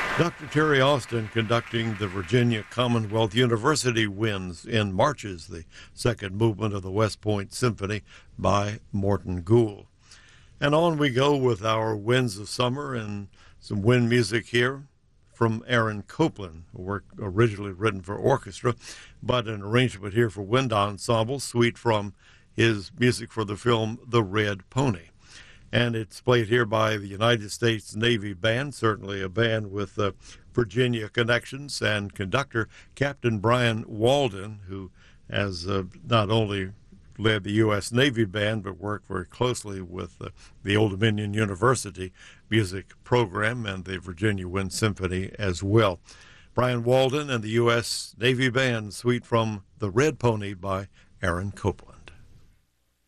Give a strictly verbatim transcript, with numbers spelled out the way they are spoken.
Doctor Terry Austin conducting the Virginia Commonwealth University Winds in Marches, the second movement of the West Point Symphony by Morton Gould. And on we go with our Winds of Summer and some wind music here from Aaron Copland, a work originally written for orchestra, but an arrangement here for wind ensemble, suite from his music for the film The Red Pony. And it's played here by the United States Navy Band, certainly a band with uh, Virginia connections, and conductor Captain Brian Walden, who has uh, not only led the U S Navy Band, but worked very closely with uh, the Old Dominion University music program and the Virginia Wind Symphony as well. Brian Walden and the U S Navy Band, suite from The Red Pony by Aaron Copland.